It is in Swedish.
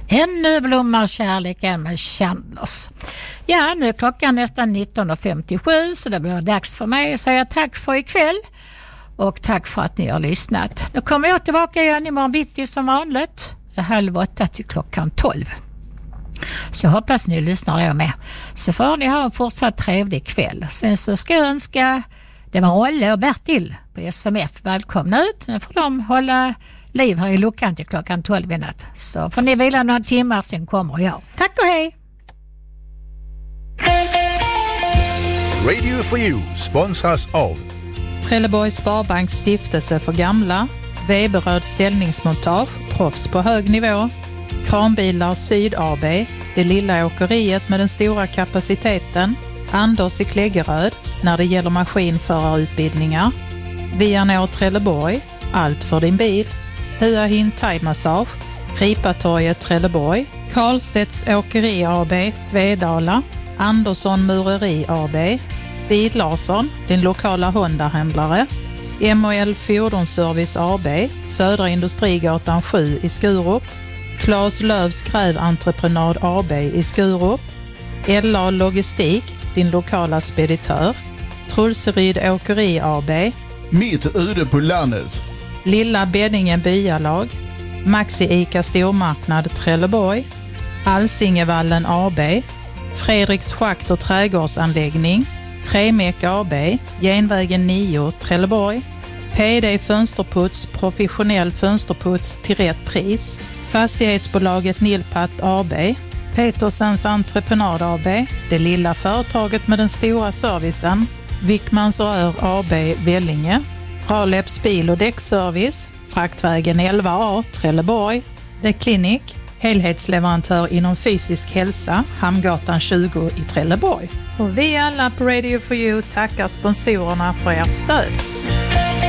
Ännu blommar kärleken med Chandlers. Ja, nu är klockan nästan 19.57 så det blir dags för mig att säga tack för ikväll. Och tack för att ni har lyssnat. Nu kommer jag tillbaka igen imorgon bitti som vanligt. 7:30 till klockan 12. Så jag hoppas ni lyssnar då med. Så får ni ha en fortsatt trevlig kväll. Sen så ska jag önska, det var Rolle och Bertil på SMF. Välkomna ut. Nu får de hålla liv här i luckan till klockan 12 i natt. Så får ni vila några timmar, sen kommer jag. Tack och hej! Radio for You sponsras av Trelleborgs Sparbanks stiftelse för gamla, Weberöd ställningsmontage, proffs på hög nivå, Kranbilar Syd AB, det lilla åkeriet med den stora kapaciteten, Anders i Kläggeröd när det gäller maskinförarutbildningar, Vianor Trelleborg, allt för din bil, Hua Hin Thai-massage, Ripatorget Trelleborg, Karlstedts Åkeri AB, Svedala, Andersson Mureri AB, Bil Larsson, din lokala Honda-händlare, MOL Fordonsservice AB, Södra Industrigatan 7 i Skurup, Claes Lövs Gräventreprenad AB i Skurup, LA Logistik, din lokala speditör, Trulseryd Åkeri AB, Mitt ute på landet, Lilla Beddingen Byalag, Maxi Ica Stormarknad Trelleborg, Alsingevallen AB, Fredriks Schakt och trädgårdsanläggning, Tremek AB, Genvägen 9 Trelleborg, PD Fönsterputs, professionell fönsterputs till rätt pris, Fastighetsbolaget Nilpat AB, Petersens Entreprenad AB, det lilla företaget med den stora servicen, Wickmans Rör AB Vellinge, Raleps bil- och däckservice, Fraktvägen 11A Trelleborg, The Clinic, helhetsleverantör inom fysisk hälsa, Hamngatan 20 i Trelleborg. Och vi alla på Radio for You tackar sponsorerna för ert stöd.